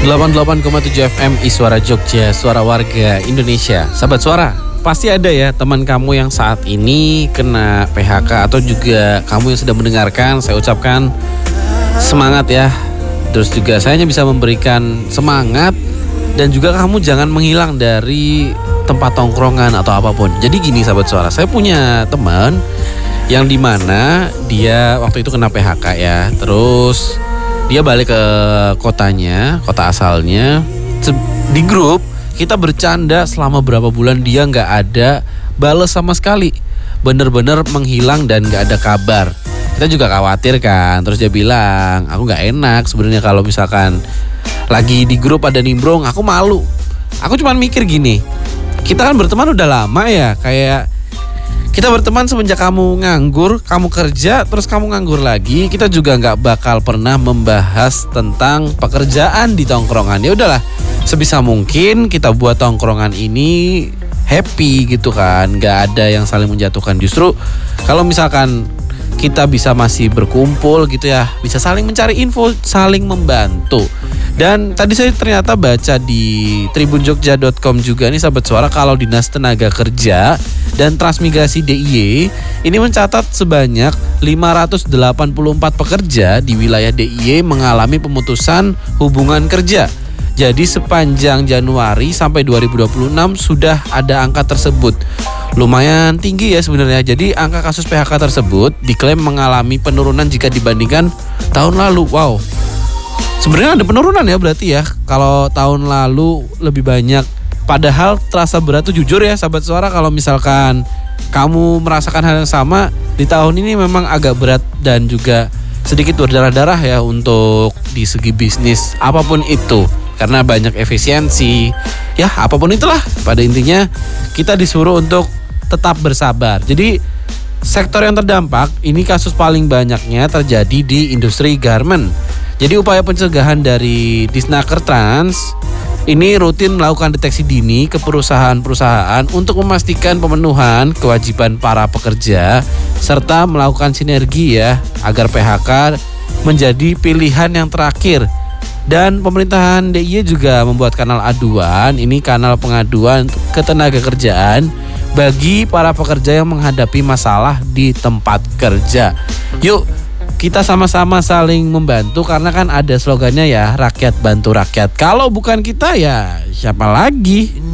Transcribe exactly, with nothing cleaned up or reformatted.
delapan puluh delapan koma tujuh F M Iswara Jogja, suara warga Indonesia. Sahabat suara, pasti ada ya teman kamu yang saat ini kena P H K, atau juga kamu yang sudah mendengarkan. Saya ucapkan semangat ya. Terus juga saya hanya bisa memberikan semangat, dan juga kamu jangan menghilang dari tempat tongkrongan atau apapun. Jadi gini sahabat suara, saya punya teman yang dimana dia waktu itu kena P H K ya. Terus dia balik ke kotanya, kota asalnya. Di grup kita bercanda selama berapa bulan dia nggak ada bales sama sekali, bener-bener menghilang dan nggak ada kabar. Kita juga khawatir kan. Terus dia bilang, aku nggak enak sebenarnya kalau misalkan lagi di grup ada nimbrung, aku malu. Aku cuma mikir gini, kita kan berteman udah lama ya, kayak kita berteman semenjak kamu nganggur, kamu kerja, terus kamu nganggur lagi. Kita juga nggak bakal pernah membahas tentang pekerjaan di tongkrongan. Ya udahlah, sebisa mungkin kita buat tongkrongan ini happy gitu kan, nggak ada yang saling menjatuhkan. Justru kalau misalkan kita bisa masih berkumpul gitu ya, bisa saling mencari info, saling membantu. Dan tadi saya ternyata baca di tribun jogja dot com juga nih sahabat suara, kalau Dinas Tenaga Kerja dan Transmigrasi D I Y ini mencatat sebanyak lima ratus delapan puluh empat pekerja di wilayah D I Y mengalami pemutusan hubungan kerja. Jadi sepanjang Januari sampai dua ribu dua puluh enam sudah ada angka tersebut. Lumayan tinggi ya sebenarnya. Jadi angka kasus P H K tersebut diklaim mengalami penurunan jika dibandingkan tahun lalu. Wow. Sebenarnya ada penurunan ya berarti ya. Kalau tahun lalu lebih banyak. Padahal terasa berat tuh jujur ya sahabat suara, kalau misalkan kamu merasakan hal yang sama, di tahun ini memang agak berat dan juga sedikit berdarah-darah ya untuk di segi bisnis apapun itu. Karena banyak efisiensi. Ya apapun itulah, pada intinya kita disuruh untuk tetap bersabar. Jadi sektor yang terdampak ini kasus paling banyaknya terjadi di industri garment. Jadi upaya pencegahan dari Disnaker Trans ini rutin melakukan deteksi dini ke perusahaan-perusahaan untuk memastikan pemenuhan kewajiban para pekerja serta melakukan sinergi ya agar P H K menjadi pilihan yang terakhir. Dan pemerintahan D I Y juga membuat kanal aduan, ini kanal pengaduan ketenaga kerjaan bagi para pekerja yang menghadapi masalah di tempat kerja. Yuk kita sama-sama saling membantu, karena kan ada slogannya ya, rakyat bantu rakyat. Kalau bukan kita ya siapa lagi?